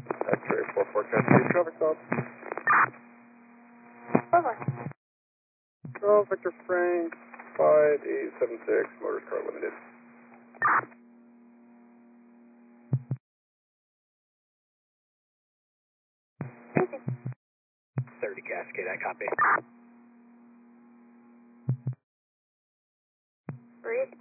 X-ray 44 Cascade, traffic stop. Over. Control, Victor Frank, 5876, Motors Car Limited. 30 Cascade, I copy. Breathe.